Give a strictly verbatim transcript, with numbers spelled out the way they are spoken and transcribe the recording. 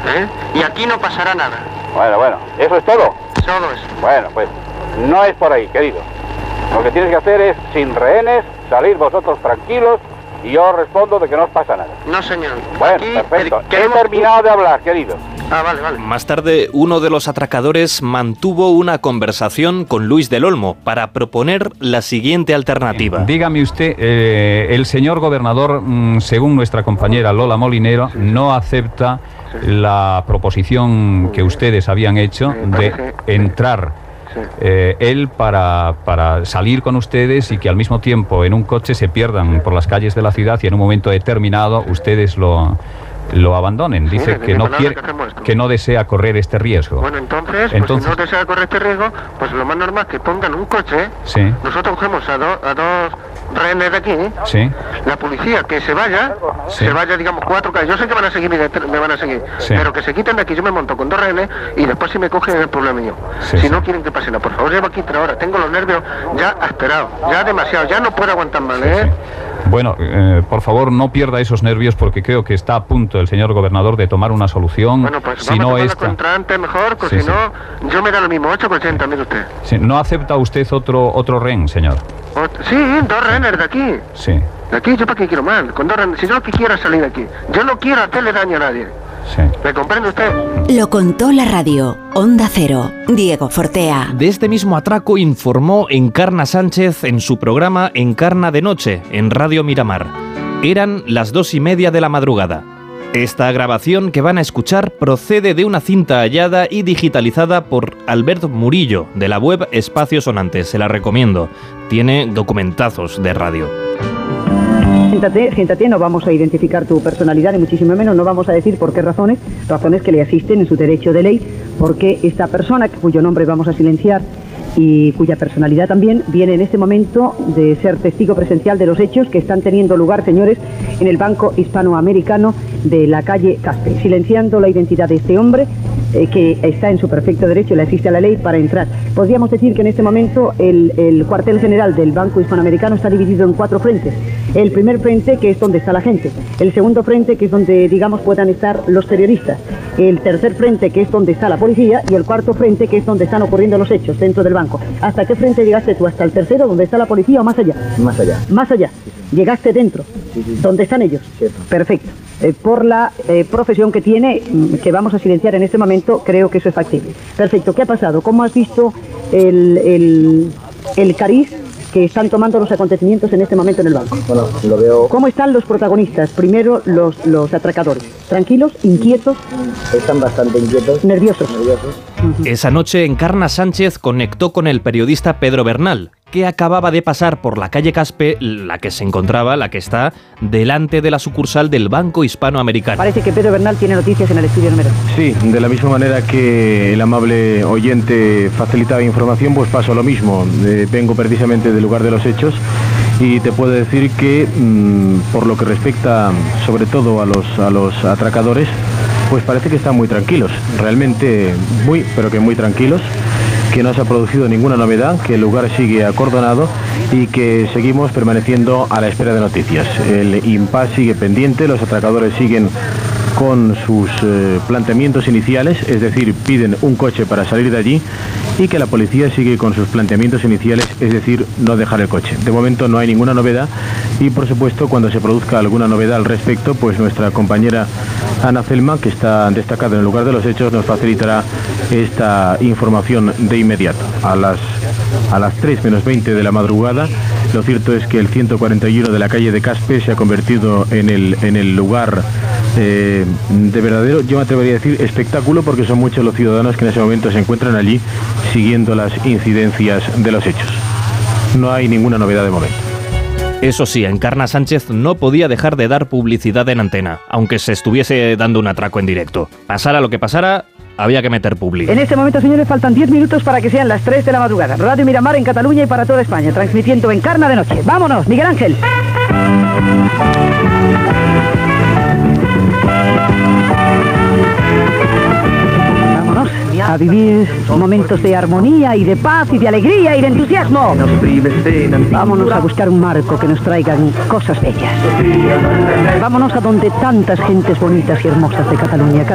¿Eh? Y aquí no pasará nada. Bueno, bueno, ¿eso es todo? Solo eso. Bueno, pues no es por ahí, querido. Lo que tienes que hacer es, sin rehenes, salir vosotros tranquilos y yo respondo de que no os pasa nada. No, señor. Bueno, aquí perfecto. queremos... He terminado de hablar, querido. Ah, vale, vale. Más tarde, uno de los atracadores mantuvo una conversación con Luis del Olmo para proponer la siguiente alternativa. Dígame usted, eh, el señor gobernador, mmm, según nuestra compañera Lola Molinero, no acepta la proposición que ustedes habían hecho de entrar eh, él para, para salir con ustedes y que al mismo tiempo en un coche se pierdan por las calles de la ciudad y en un momento determinado ustedes lo... lo abandonen. Dice sí, que no quiere, que, que no desea correr este riesgo. Bueno, entonces, entonces pues si no desea correr este riesgo, pues lo más normal es que pongan un coche. Sí. Nosotros cogemos a, do, a dos rehenes de aquí. Sí. La policía que se vaya, sí. se vaya, digamos, cuatro calles. Yo sé que van a seguir, me van a seguir, sí. pero que se quiten de aquí. Yo me monto con dos rehenes y después si me cogen el problema mío. Sí, si sí. no quieren que pase nada, por favor, llevo aquí tres horas. Tengo los nervios ya asperados, ya demasiado, ya no puedo aguantar más, ¿eh? Sí, sí. Bueno, eh, por favor, no pierda esos nervios porque creo que está a punto el señor gobernador de tomar una solución. Bueno, pues si vamos no a tomar esta... contra antes mejor, porque sí, si sí. no, yo me da lo mismo, ocho por ochenta, mire usted. Sí, ¿no acepta usted otro otro rehén, señor? Ot sí, dos rehenes de aquí. Sí. De aquí, ¿yo para qué quiero más? Con dos rehenes, si yo lo que quiero es salir de aquí. Yo no quiero hacerle daño a nadie. Sí. ¿Me comprende usted? Lo contó la radio. Onda Cero. Diego Fortea. De este mismo atraco informó Encarna Sánchez en su programa Encarna de Noche, en Radio Miramar. Eran las dos y media de la madrugada. Esta grabación que van a escuchar procede de una cinta hallada y digitalizada por Alberto Murillo, de la web Espacio Sonante. Se la recomiendo. Tiene documentazos de radio. Siéntate, siéntate, no vamos a identificar tu personalidad, ni muchísimo menos, no vamos a decir por qué razones, razones que le asisten en su derecho de ley, porque esta persona, cuyo nombre vamos a silenciar, y cuya personalidad también viene en este momento de ser testigo presencial de los hechos que están teniendo lugar, señores, en el Banco Hispanoamericano de la calle Caspe, silenciando la identidad de este hombre eh, que está en su perfecto derecho, le asiste a la ley para entrar. Podríamos decir que en este momento el, el cuartel general del Banco Hispanoamericano está dividido en cuatro frentes. El primer frente, que es donde está la gente. El segundo frente, que es donde, digamos, puedan estar los periodistas. El tercer frente, que es donde está la policía. Y el cuarto frente, que es donde están ocurriendo los hechos dentro del banco. ¿Hasta qué frente llegaste tú? ¿Hasta el tercero, donde está la policía, o más allá? Más allá. Más allá. Llegaste dentro. Sí, sí. ¿Dónde están ellos? Cierto. Perfecto. Eh, por la eh, profesión que tiene, que vamos a silenciar en este momento, creo que eso es factible. Perfecto. ¿Qué ha pasado? ¿Cómo has visto el, el, el cariz que están tomando los acontecimientos en este momento en el banco? Bueno, lo veo... ¿Cómo están los protagonistas? Primero, los, los atracadores. ¿Tranquilos? ¿Inquietos? Están bastante inquietos. ¿Nerviosos? Nerviosos. Uh-huh. Esa noche, Encarna Sánchez conectó con el periodista Pedro Bernal, que acababa de pasar por la calle Caspe, la que se encontraba, la que está delante de la sucursal del Banco Hispanoamericano. Parece que Pedro Bernal tiene noticias en el estudio número. Sí, de la misma manera que el amable oyente facilitaba información, pues paso lo mismo. Eh, vengo precisamente del lugar de los hechos y te puedo decir que mmm, por lo que respecta sobre todo a los, a los atracadores, pues parece que están muy tranquilos, realmente muy, pero que muy tranquilos, que no se ha producido ninguna novedad, que el lugar sigue acordonado y que seguimos permaneciendo a la espera de noticias. El impasse sigue pendiente, los atracadores siguen con sus eh, planteamientos iniciales, es decir, piden un coche para salir de allí, y que la policía sigue con sus planteamientos iniciales, es decir, no dejar el coche. De momento no hay ninguna novedad y, por supuesto, cuando se produzca alguna novedad al respecto, pues nuestra compañera Ana Celma, que está destacada en el lugar de los hechos, nos facilitará esta información de inmediato. A las, a las tres menos veinte de la madrugada, lo cierto es que el ciento cuarenta y uno de la calle de Caspe se ha convertido en el, en el lugar eh, de verdadero, yo me atrevería a decir, espectáculo, porque son muchos los ciudadanos que en ese momento se encuentran allí siguiendo las incidencias de los hechos. No hay ninguna novedad de momento. Eso sí, Encarna Sánchez no podía dejar de dar publicidad en antena, aunque se estuviese dando un atraco en directo. Pasara lo que pasara, había que meter publi. En este momento, señores, faltan diez minutos para que sean las tres de la madrugada. Radio Miramar en Cataluña y para toda España, transmitiendo Encarna de Noche. ¡Vámonos, Miguel Ángel! Vámonos a vivir momentos de armonía y de paz y de alegría y de entusiasmo. Vámonos a buscar un marco que nos traigan cosas bellas. Vámonos a donde tantas gentes bonitas y hermosas de Cataluña.